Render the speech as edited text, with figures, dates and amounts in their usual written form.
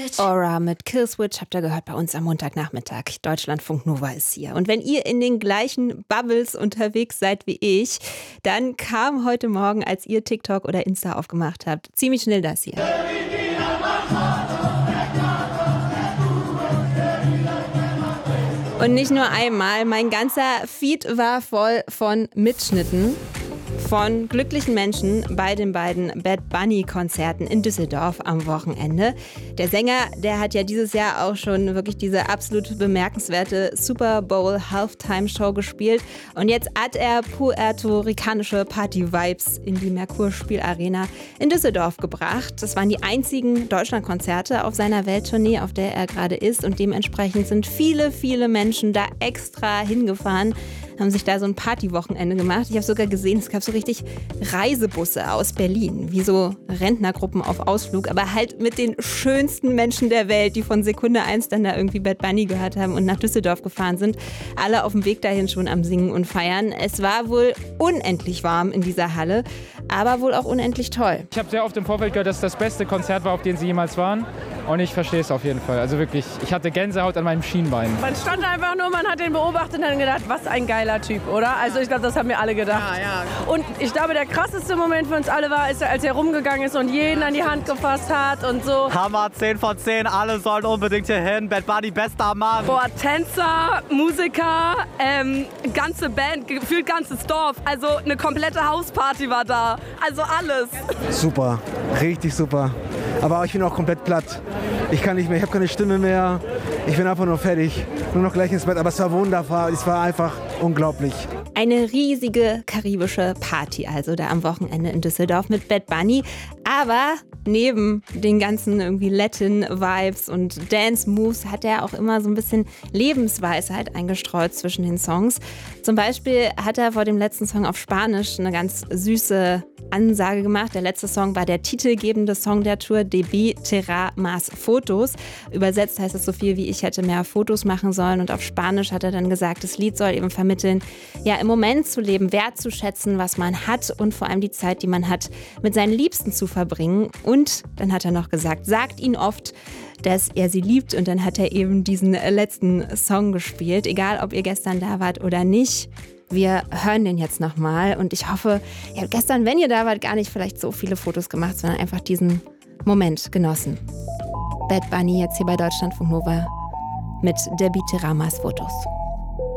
Aura mit Killswitch habt ihr gehört bei uns am Montagnachmittag. Deutschlandfunk Nova ist hier. Und wenn ihr in den gleichen Bubbles unterwegs seid wie ich, dann kam heute Morgen, als ihr TikTok oder Insta aufgemacht habt, ziemlich schnell das hier. Und nicht nur einmal, mein ganzer Feed war voll von Mitschnitten von glücklichen Menschen bei den beiden Bad Bunny-Konzerten in Düsseldorf am Wochenende. Der Sänger, der hat ja dieses Jahr auch schon wirklich diese absolut bemerkenswerte Super Bowl Halftime-Show gespielt. Und jetzt hat er puerto-ricanische Party-Vibes in die Merkur-Spielarena in Düsseldorf gebracht. Das waren die einzigen Deutschlandkonzerte auf seiner Welttournee, auf der er gerade ist. Und dementsprechend sind viele, viele Menschen da extra hingefahren, haben sich da so ein Partywochenende gemacht. Ich habe sogar gesehen, es gab so richtig Reisebusse aus Berlin, wie so Rentnergruppen auf Ausflug, aber halt mit den schönsten Menschen der Welt, die von Sekunde 1 dann da irgendwie Bad Bunny gehört haben und nach Düsseldorf gefahren sind. Alle auf dem Weg dahin schon am Singen und Feiern. Es war wohl unendlich warm in dieser Halle, aber wohl auch unendlich toll. Ich habe sehr oft im Vorfeld gehört, dass es das beste Konzert war, auf dem sie jemals waren. Und ich verstehe es auf jeden Fall. Also wirklich, ich hatte Gänsehaut an meinem Schienbein. Man stand einfach nur, man hat den beobachtet und dann gedacht, was ein geiler Typ, oder? Also ich glaube, das haben wir alle gedacht. Ja. Und ich glaube, der krasseste Moment für uns alle war, als er rumgegangen ist und jeden an die Hand gefasst hat und so. Hammer, 10 von 10, alle sollen unbedingt hier hin. Bad Bunny, bester Mann. Boah, Tänzer, Musiker, ganze Band, gefühlt ganzes Dorf. Also eine komplette Hausparty war da. Also alles. Super, richtig super. Aber ich bin auch komplett platt. Ich kann nicht mehr, ich habe keine Stimme mehr. Ich bin einfach nur fertig. Nur noch gleich ins Bett. Aber es war wunderbar. Es war einfach unglaublich. Eine riesige karibische Party also da am Wochenende in Düsseldorf mit Bad Bunny. Aber neben den ganzen irgendwie Latin-Vibes und Dance-Moves hat er auch immer so ein bisschen Lebensweisheit eingestreut zwischen den Songs. Zum Beispiel hat er vor dem letzten Song auf Spanisch eine ganz süße Ansage gemacht. Der letzte Song war der titelgebende Song der Tour, Debí tirar más fotos. Übersetzt heißt es so viel wie, ich hätte mehr Fotos machen sollen. Und auf Spanisch hat er dann gesagt, das Lied soll eben vermitteln, ja, im Moment zu leben, wertzuschätzen, was man hat und vor allem die Zeit, die man hat, mit seinen Liebsten zu verbringen. Und dann hat er noch gesagt, sagt ihnen oft, dass er sie liebt. Und dann hat er eben diesen letzten Song gespielt. Egal, ob ihr gestern da wart oder nicht. Wir hören den jetzt nochmal und ich hoffe, ihr habt gestern, wenn ihr da wart, gar nicht vielleicht so viele Fotos gemacht, sondern einfach diesen Moment genossen. Bad Bunny jetzt hier bei Deutschlandfunk Nova mit Debí tirar más fotos.